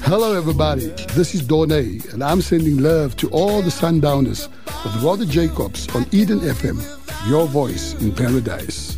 Hello, everybody. This is Dornay, and I'm sending love to all the sundowners with Rodder Jacobs on Eden FM, your voice in paradise.